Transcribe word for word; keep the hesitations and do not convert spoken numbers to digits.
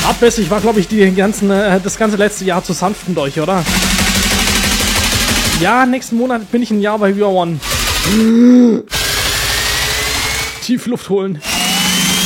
Abbess, ich war, glaube ich, die ganzen, äh, das ganze letzte Jahr zu sanft mit euch, oder? Ja, nächsten Monat bin ich ein Jahr bei Viewer One. Tief Luft holen.